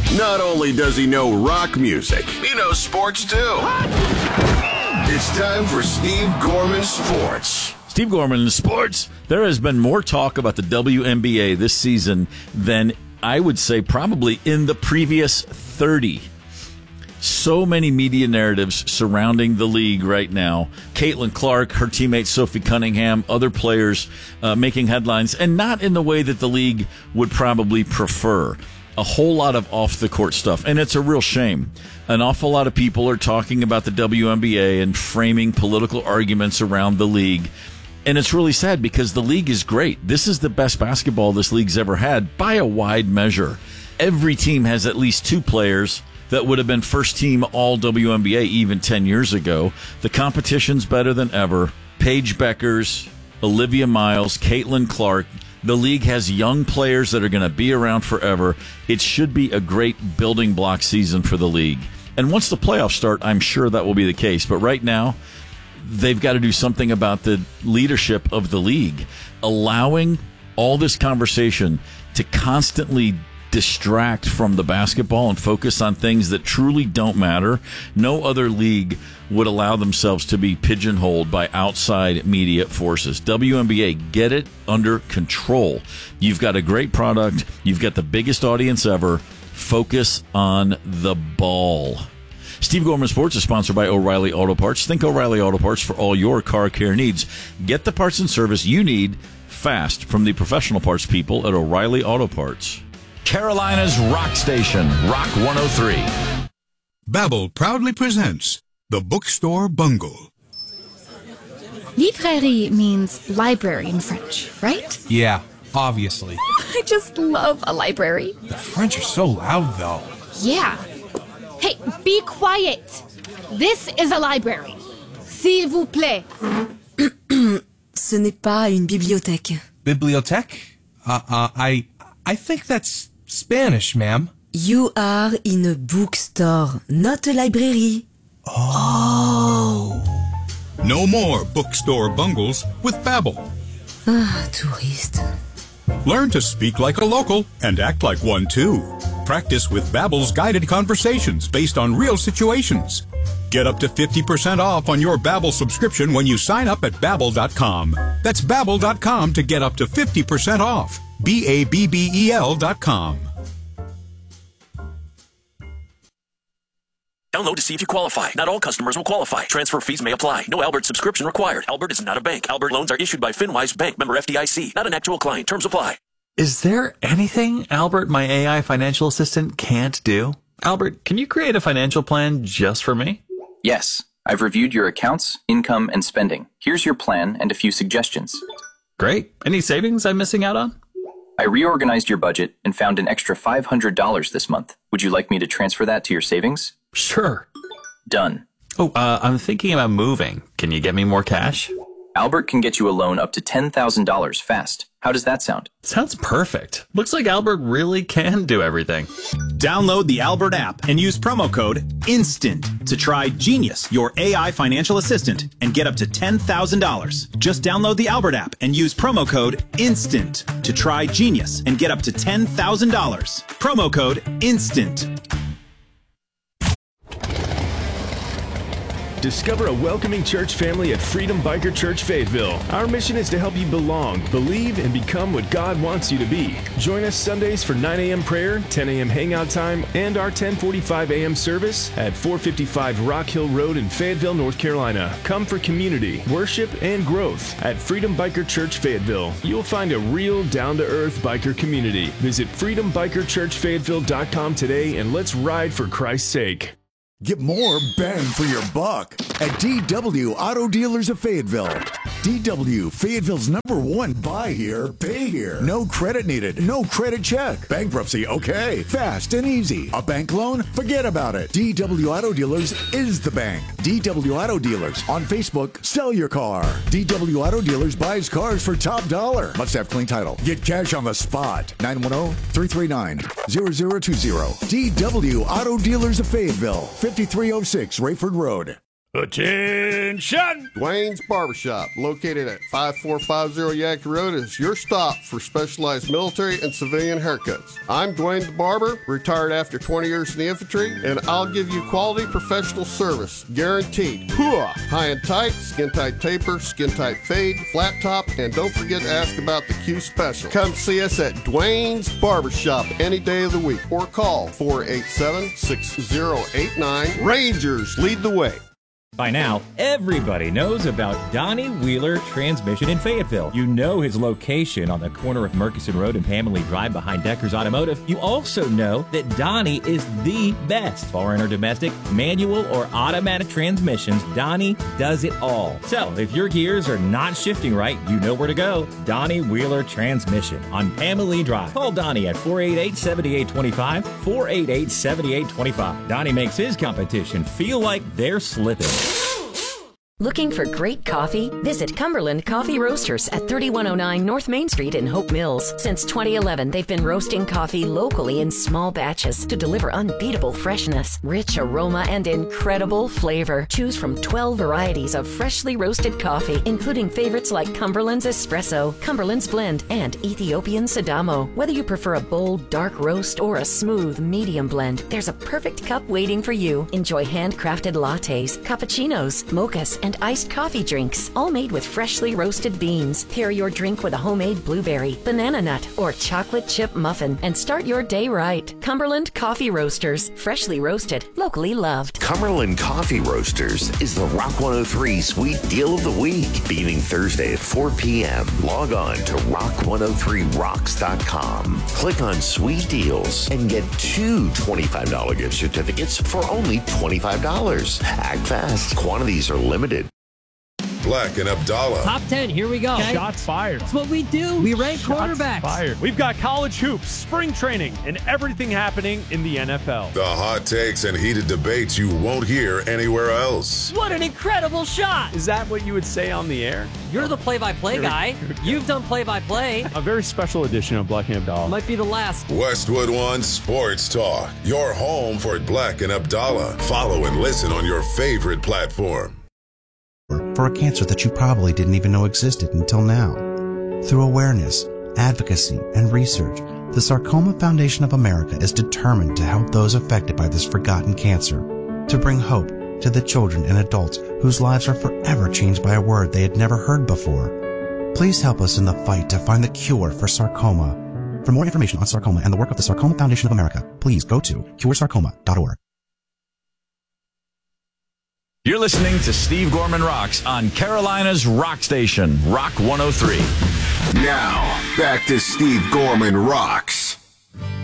Not only does he know rock music, he knows sports too. It's time for Steve Gorman Sports. Steve Gorman in sports. There has been more talk about the WNBA this season than I would say probably in the previous 30. So many media narratives surrounding the league right now. Caitlin Clark, her teammate Sophie Cunningham, other players making headlines, and not in the way that the league would probably prefer. A whole lot of off-the-court stuff, and it's a real shame. An awful lot of people are talking about the WNBA and framing political arguments around the league, and it's really sad because the league is great. This is the best basketball this league's ever had by a wide measure. Every team has at least two players that would have been first-team All-WNBA even 10 years ago. The competition's better than ever. Paige Beckers, Olivia Miles, Caitlin Clark. The league has young players that are going to be around forever. It should be a great building block season for the league. And once the playoffs start, I'm sure that will be the case. But right now, they've got to do something about the leadership of the league, allowing all this conversation to constantly distract from the basketball and focus on things that truly don't matter. No other league would allow themselves to be pigeonholed by outside media forces. WNBA, get it under control. You've got a great product. You've got the biggest audience ever. Focus on the ball. Steve Gorman Sports is sponsored by O'Reilly Auto Parts. Think O'Reilly Auto Parts for all your car care needs. Get the parts and service you need fast from the professional parts people at O'Reilly Auto Parts. Carolina's rock station, Rock 103. Babbel proudly presents The Bookstore Bungle. Librairie means library in French, right? Yeah, obviously. I just love a library. The French are so loud, though. Yeah. Hey, be quiet. This is a library. S'il vous plaît. Ce n'est pas une bibliothèque. Bibliothèque? I think that's Spanish, ma'am. You are in a bookstore, not a library. Oh. No more bookstore bungles with Babbel. Ah, touriste. Learn to speak like a local and act like one too. Practice with Babbel's guided conversations based on real situations. Get up to 50% off on your Babbel subscription when you sign up at Babbel.com. That's Babbel.com to get up to 50% off. Babbel.com. Download to see if you qualify. Not all customers will qualify. Transfer fees may apply. No Albert subscription required. Albert is not a bank. Albert loans are issued by FinWise Bank, member FDIC. Not an actual client. Terms apply. Is there anything Albert, my AI financial assistant, can't do? Albert, can you create a financial plan just for me? Yes. I've reviewed your accounts, income, and spending. Here's your plan and a few suggestions. Great. Any savings I'm missing out on? I reorganized your budget and found an extra $500 this month. Would you like me to transfer that to your savings? Sure. Done. Oh, I'm thinking about moving. Can you get me more cash? Albert can get you a loan up to $10,000 fast. How does that sound? Sounds perfect. Looks like Albert really can do everything. Download the Albert app and use promo code INSTANT to try Genius, your AI financial assistant, and get up to $10,000. Just download the Albert app and use promo code INSTANT to try Genius and get up to $10,000. Promo code INSTANT. Discover a welcoming church family at Freedom Biker Church Fayetteville. Our mission is to help you belong, believe, and become what God wants you to be. Join us Sundays for 9 a.m. prayer, 10 a.m. hangout time, and our 10:45 a.m. service at 455 Rock Hill Road in Fayetteville, North Carolina. Come for community, worship, and growth at Freedom Biker Church Fayetteville. You'll find a real down-to-earth biker community. Visit freedombikerchurchfayetteville.com today and let's ride for Christ's sake. Get more bang for your buck at DW Auto Dealers of Fayetteville. DW, Fayetteville's #1 buy here, pay here. No credit needed, no credit check. Bankruptcy, okay. Fast and easy. A bank loan? Forget about it. DW Auto Dealers is the bank. DW Auto Dealers. On Facebook, sell your car. DW Auto Dealers buys cars for top dollar. Must have clean title. Get cash on the spot. 910-339-0020. DW Auto Dealers of Fayetteville. 5306 Rayford Road. Attention! Dwayne's Barbershop, located at 5450 Yankee Road, is your stop for specialized military and civilian haircuts. I'm Dwayne the Barber, retired after 20 years in the infantry, and I'll give you quality professional service, guaranteed. Hooah! High and tight, skin tight taper, skin tight fade, flat top, and don't forget to ask about the Q Special. Come see us at Dwayne's Barbershop any day of the week, or call 487-6089. Rangers lead the way. By now, everybody knows about Donnie Wheeler Transmission in Fayetteville. You know his location on the corner of Murkison Road and Pamela Drive behind Decker's Automotive. You also know that Donnie is the best. Foreign or domestic, manual or automatic transmissions, Donnie does it all. So, if your gears are not shifting right, you know where to go. Donnie Wheeler Transmission on Pamela Drive. Call Donnie at 488-7825, 488-7825. Donnie makes his competition feel like they're slipping. Looking for great coffee? Visit Cumberland Coffee Roasters at 3109 North Main Street in Hope Mills. Since 2011, they've been roasting coffee locally in small batches to deliver unbeatable freshness, rich aroma, and incredible flavor. Choose from 12 varieties of freshly roasted coffee, including favorites like Cumberland's Espresso, Cumberland's Blend, and Ethiopian Sidamo. Whether you prefer a bold, dark roast or a smooth, medium blend, there's a perfect cup waiting for you. Enjoy handcrafted lattes, cappuccinos, mochas, and iced coffee drinks, all made with freshly roasted beans. Pair your drink with a homemade blueberry, banana nut, or chocolate chip muffin, and start your day right. Cumberland Coffee Roasters, freshly roasted, locally loved. Cumberland Coffee Roasters is the Rock 103 Sweet Deal of the Week, beginning Thursday at 4 p.m. Log on to rock103rocks.com. Click on Sweet Deals and get 2 $25 gift certificates for only $25. Act fast. Quantities are limited. Black and Abdallah. Top 10, here we go. Okay. Shots fired. That's what we do. We rank quarterbacks. Fired. We've got college hoops, spring training, and everything happening in the NFL. The hot takes and heated debates you won't hear anywhere else. What an incredible shot. Is that what you would say on the air? You're the play-by-play guy. You've done play-by-play. A very special edition of Black and Abdallah. Might be the last. Westwood One Sports Talk. Your home for Black and Abdallah. Follow and listen on your favorite platform. For a cancer that you probably didn't even know existed until now. Through awareness, advocacy, and research, the Sarcoma Foundation of America is determined to help those affected by this forgotten cancer, to bring hope to the children and adults whose lives are forever changed by a word they had never heard before. Please help us in the fight to find the cure for sarcoma. For more information on sarcoma and the work of the Sarcoma Foundation of America, please go to curesarcoma.org. You're listening to Steve Gorman Rocks on Carolina's Rock Station, Rock 103. Now, back to Steve Gorman Rocks.